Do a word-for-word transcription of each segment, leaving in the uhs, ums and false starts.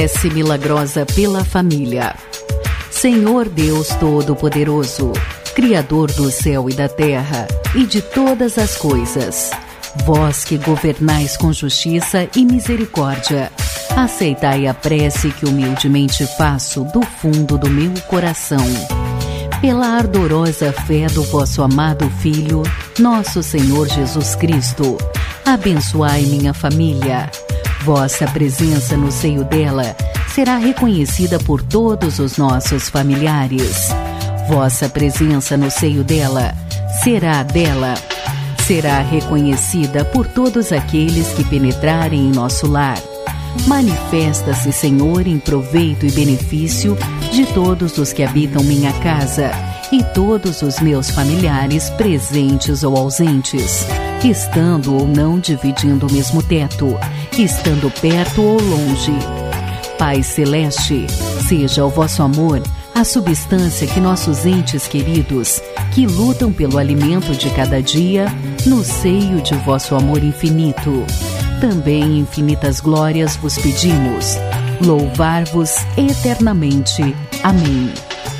Prece milagrosa pela família. Senhor Deus Todo-Poderoso, Criador do céu e da terra e de todas as coisas, vós que governais com justiça e misericórdia, aceitai a prece que humildemente faço do fundo do meu coração. Pela ardorosa fé do vosso amado Filho, nosso Senhor Jesus Cristo, abençoai minha família. Vossa presença no seio dela será reconhecida por todos os nossos familiares. Vossa presença no seio dela será dela, será reconhecida por todos aqueles que penetrarem em nosso lar. Manifesta-se, Senhor, em proveito e benefício de todos os que habitam minha casa e todos os meus familiares presentes ou ausentes, estando ou não dividindo o mesmo teto, estando perto ou longe. Pai Celeste, seja o vosso amor a substância que nossos entes queridos, que lutam pelo alimento de cada dia, no seio de vosso amor infinito. Também infinitas glórias vos pedimos. Louvar-vos eternamente. Amém.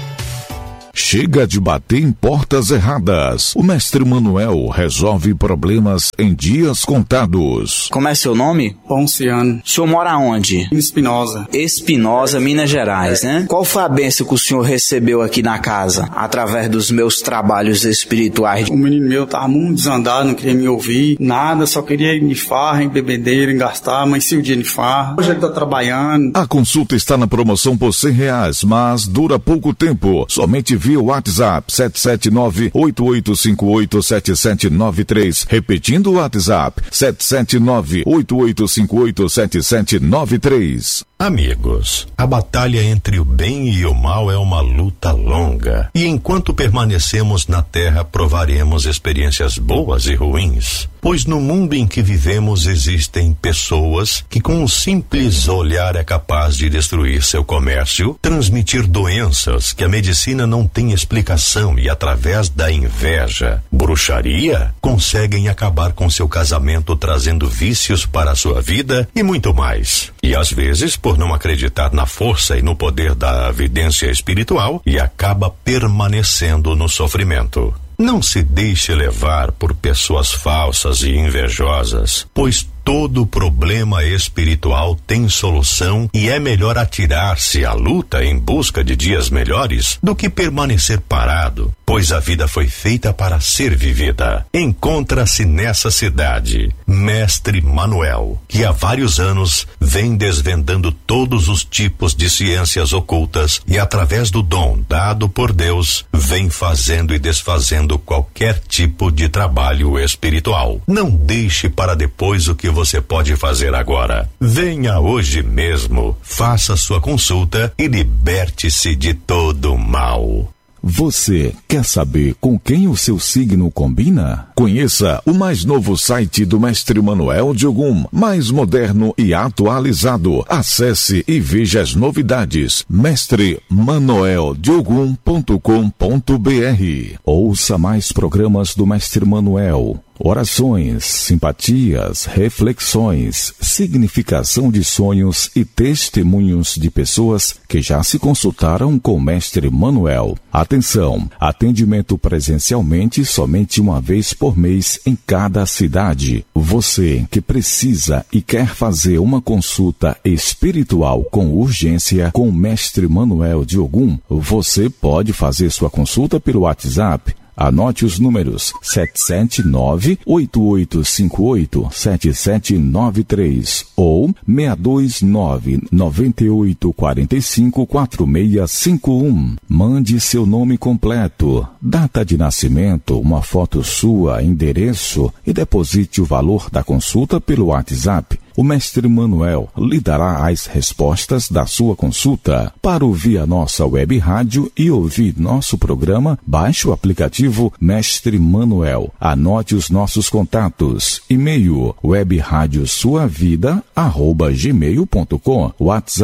Chega de bater em portas erradas. O mestre Manuel resolve problemas em dias contados. Como é seu nome? Ponciano. O senhor mora onde? Espinosa. Espinosa, Minas Gerais, né? Qual foi a bênção que o senhor recebeu aqui na casa, através dos meus trabalhos espirituais? O menino meu tava muito desandado, não queria me ouvir, nada, só queria ir em farra, em bebedeira, em gastar, mas se o dia de farra. Hoje ele tá trabalhando. A consulta está na promoção por cem reais, mas dura pouco tempo. Somente via o WhatsApp sete sete nove, oito oito cinco oito, sete sete nove três. Repetindo o WhatsApp sete sete nove, oito oito cinco oito, sete sete nove três. Amigos, a batalha entre o bem e o mal é uma luta longa. E enquanto permanecemos na Terra, provaremos experiências boas e ruins. Pois no mundo em que vivemos existem pessoas que com um simples olhar é capaz de destruir seu comércio, transmitir doenças que a medicina não tem explicação e através da inveja, bruxaria, conseguem acabar com seu casamento trazendo vícios para a sua vida e muito mais. E às vezes, por não acreditar na força e no poder da evidência espiritual, e acaba permanecendo no sofrimento. Não se deixe levar por pessoas falsas e invejosas, pois todo problema espiritual tem solução e é melhor atirar-se à luta em busca de dias melhores do que permanecer parado, pois a vida foi feita para ser vivida. Encontra-se nessa cidade Mestre Manuel, que há vários anos vem desvendando todos os tipos de ciências ocultas e através do dom dado por Deus, vem fazendo e desfazendo qualquer tipo de trabalho espiritual. Não deixe para depois o que você pode fazer agora. Venha hoje mesmo, faça sua consulta e liberte-se de todo o mal. Você quer saber com quem o seu signo combina? Conheça o mais novo site do Mestre Manuel de Ogum, mais moderno e atualizado. Acesse e veja as novidades. mestre manuel de ogum ponto com ponto b r. Ouça mais programas do Mestre Manuel. Orações, simpatias, reflexões, significação de sonhos e testemunhos de pessoas que já se consultaram com o Mestre Manuel. Atenção, atendimento presencialmente somente uma vez por mês em cada cidade. Você que precisa e quer fazer uma consulta espiritual com urgência com o Mestre Manuel de Ogum, você pode fazer sua consulta pelo WhatsApp. Anote os números sete sete nove, oito oito cinco oito, sete sete nove três ou seis dois nove, nove oito quatro cinco, quatro seis cinco um. Mande seu nome completo, data de nascimento, uma foto sua, endereço e deposite o valor da consulta pelo WhatsApp. O Mestre Manuel lhe dará as respostas da sua consulta. Para ouvir a nossa web rádio e ouvir nosso programa, baixe o aplicativo Mestre Manuel. Anote os nossos contatos. E-mail web rádio sua vida arroba gmail ponto com. WhatsApp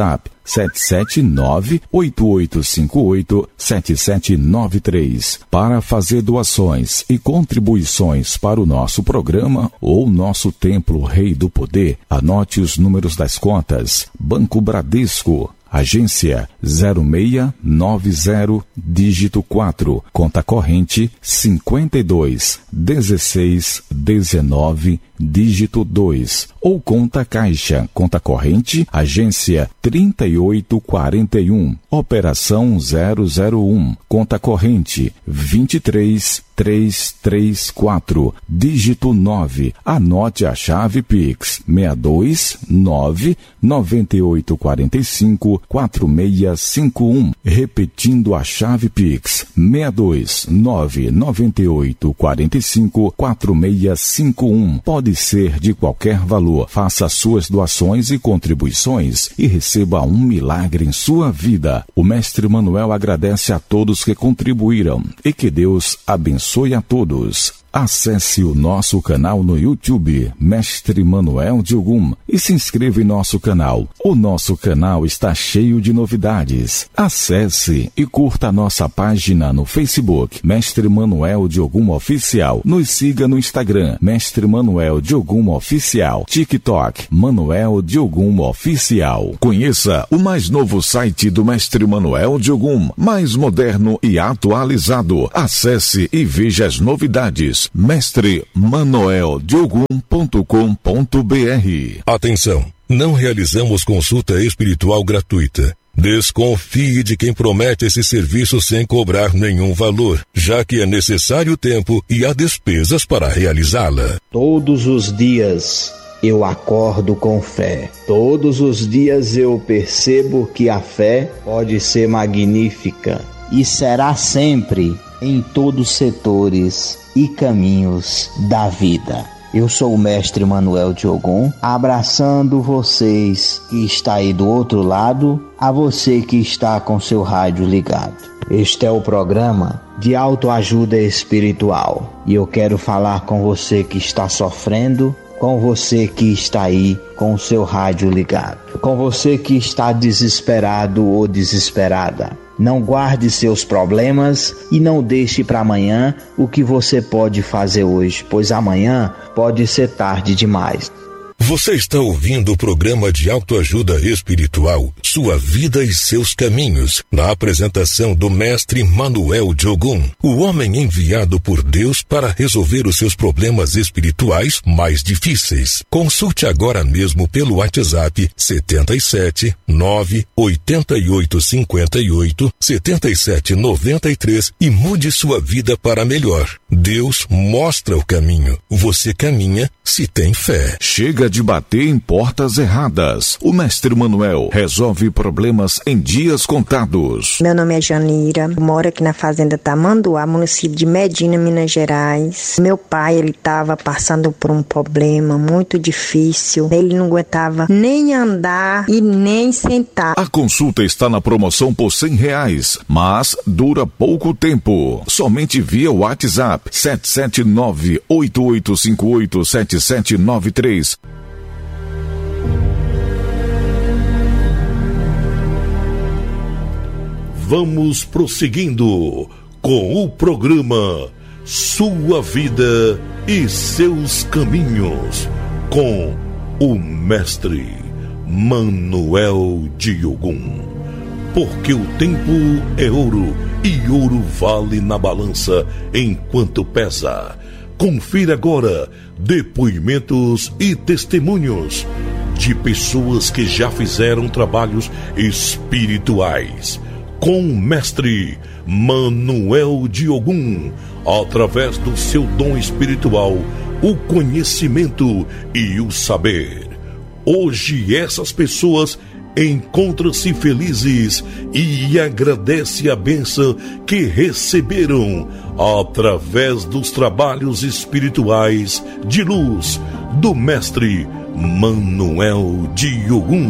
sete sete nove, oito oito cinco oito, sete sete nove três. Para fazer doações e contribuições para o nosso programa ou nosso Templo Rei do Poder, anote os números das contas. Banco Bradesco, agência zero seis nove zero, dígito quatro, conta corrente cinquenta e dois, dezesseis, dezenove, dígito dois, ou conta caixa, conta corrente, agência trinta e oito quarenta e um, operação zero zero um, conta corrente vinte e três, trezentos e trinta e quatro, dígito nove. Anote a chave Pix seis dois nove, nove oito quatro cinco, quatro seis cinco um. Repetindo a chave Pix seis dois nove, nove oito quatro cinco, quatro seis cinco um. Pode ser de qualquer valor. Faça suas doações e contribuições e receba um milagre em sua vida. O Mestre Manuel agradece a todos que contribuíram e que Deus abençoe a todos. Acesse o nosso canal no YouTube, Mestre Manuel de Ogum, e se inscreva em nosso canal. O nosso canal está cheio de novidades. Acesse e curta a nossa página no Facebook, Mestre Manuel de Ogum Oficial. Nos siga no Instagram, Mestre Manuel de Ogum Oficial. TikTok, Manuel de Ogum Oficial. Conheça o mais novo site do Mestre Manuel de Ogum, mais moderno e atualizado. Acesse e veja as novidades. mestre manuel de ogum ponto com ponto b r. Atenção! Não realizamos consulta espiritual gratuita. Desconfie de quem promete esse serviço sem cobrar nenhum valor, já que é necessário tempo e há despesas para realizá-la. Todos os dias eu acordo com fé. Todos os dias eu percebo que a fé pode ser magnífica e será sempre em todos os setores e caminhos da vida. Eu sou o Mestre Manuel de Ogum, abraçando vocês que está aí do outro lado, a você que está com seu rádio ligado. Este é o programa de autoajuda espiritual e eu quero falar com você que está sofrendo, com você que está aí com o seu rádio ligado, com você que está desesperado ou desesperada. Não guarde seus problemas e não deixe para amanhã o que você pode fazer hoje, pois amanhã pode ser tarde demais. Você está ouvindo o programa de autoajuda espiritual, Sua Vida e Seus Caminhos, na apresentação do Mestre Manuel de Ogum, o homem enviado por Deus para resolver os seus problemas espirituais mais difíceis. Consulte agora mesmo pelo WhatsApp setenta e sete, nove, oito oito cinco oito, sete sete nove três e mude sua vida para melhor. Deus mostra o caminho. Você caminha se tem fé. Chega de bater em portas erradas. O Mestre Manuel resolve problemas em dias contados. Meu nome é Janira, moro aqui na fazenda Tamanduá, município de Medina, Minas Gerais. Meu pai, ele estava passando por um problema muito difícil. Ele não aguentava nem andar e nem sentar. A consulta está na promoção por cem reais, mas dura pouco tempo. Somente via WhatsApp sete sete nove, oito oito cinco oito, sete sete nove três. Vamos prosseguindo com o programa Sua Vida e Seus Caminhos, com o Mestre Manuel de Ogum. Porque o tempo é ouro e ouro vale na balança enquanto pesa. Confira agora depoimentos e testemunhos de pessoas que já fizeram trabalhos espirituais com o Mestre Manuel de Ogum, através do seu dom espiritual, o conhecimento e o saber. Hoje essas pessoas encontram-se felizes e agradecem a bênção que receberam através dos trabalhos espirituais de luz do Mestre Manuel de Ogum.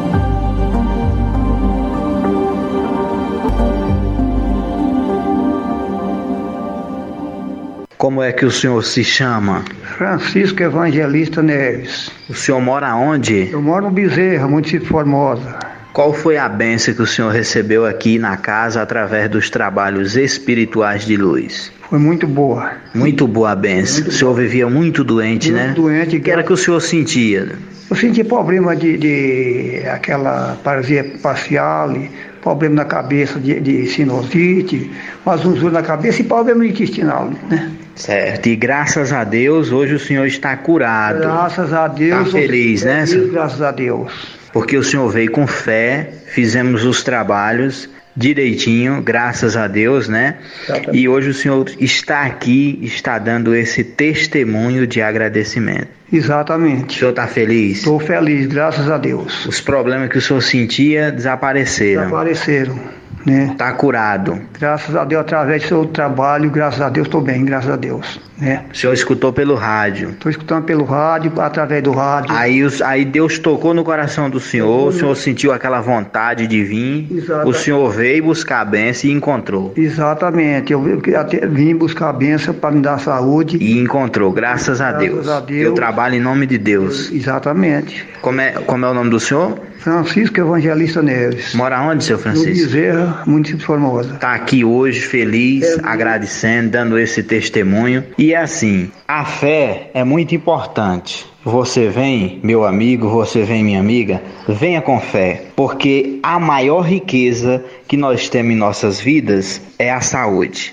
Como é que o senhor se chama? Francisco Evangelista Neves. O senhor mora onde? Eu moro no Bezerra, município de Formosa. Qual foi a bênção que o senhor recebeu aqui na casa através dos trabalhos espirituais de luz? Foi muito boa. Muito boa a bênção. Muito o senhor boa. Vivia muito doente, muito né? Muito doente. O que era que o senhor sentia? Eu sentia problema de, de aquela paralisia parcial, problema na cabeça de, de sinusite, uma zunzura na cabeça e problema intestinal, né? Certo, e graças a Deus hoje o senhor está curado. Graças a Deus. Está feliz, né? Feliz, graças a Deus. Porque o senhor veio com fé, fizemos os trabalhos direitinho, graças a Deus, né? Exatamente. E hoje o senhor está aqui, está dando esse testemunho de agradecimento. Exatamente. O senhor está feliz? Estou feliz, graças a Deus. Os problemas que o senhor sentia desapareceram. Desapareceram, né? Está curado. Graças a Deus, através do seu trabalho, graças a Deus, estou bem, graças a Deus, né? O senhor escutou pelo rádio? Estou escutando pelo rádio, através do rádio. Aí, os, aí Deus tocou no coração do senhor, o senhor sentiu aquela vontade de vir. Exatamente. O senhor veio buscar a bênção e encontrou. Exatamente, eu vim buscar a bênção para me dar saúde. E encontrou, graças a Deus. Graças a Deus. Eu trabalho em nome de Deus. Exatamente. Como é, como é o nome do senhor? Francisco Evangelista Neves. Mora onde, seu Francisco? No Bezerra, município de Formosa. Está aqui hoje feliz, é, agradecendo, dando esse testemunho. E é assim, a fé é muito importante. Você vem, meu amigo, você vem, minha amiga, venha com fé, porque a maior riqueza que nós temos em nossas vidas é a saúde.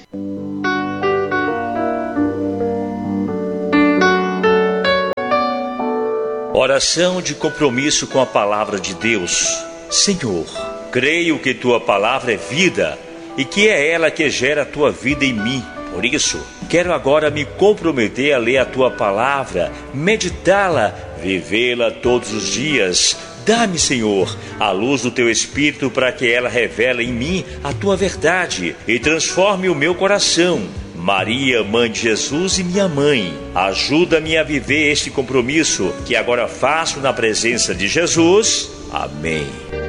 Oração de compromisso com a palavra de Deus. Senhor, creio que tua palavra é vida e que é ela que gera a tua vida em mim. Por isso, quero agora me comprometer a ler a tua palavra, meditá-la, vivê-la todos os dias. Dá-me, Senhor, a luz do teu Espírito para que ela revele em mim a tua verdade e transforme o meu coração. Maria, mãe de Jesus e minha mãe, ajuda-me a viver este compromisso que agora faço na presença de Jesus. Amém.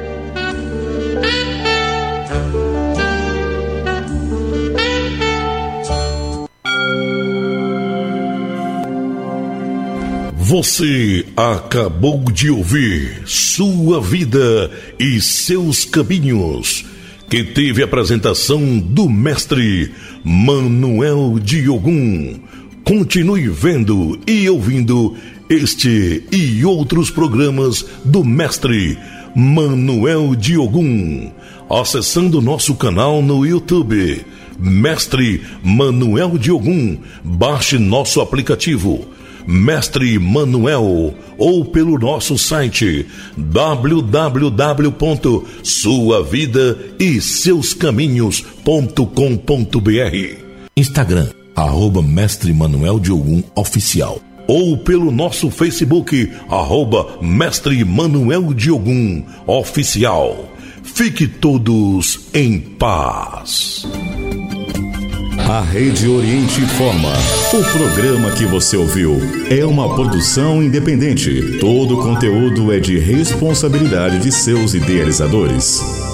Você acabou de ouvir Sua Vida e Seus Caminhos, que teve a apresentação do mestre Manuel Diogun. Continue vendo e ouvindo este e outros programas do mestre Manuel Diogun, acessando nosso canal no YouTube, Mestre Manuel Diogun. Baixe nosso aplicativo Mestre Manuel, ou pelo nosso site w w w ponto sua vida e seus caminhos ponto com ponto b r, Instagram, arroba Mestre Manuel Diogun Oficial, ou pelo nosso Facebook, arroba Mestre Manuel Diogun Oficial. Fique todos em paz. A Rede Oriente informa. O programa que você ouviu é uma produção independente. Todo o conteúdo é de responsabilidade de seus idealizadores.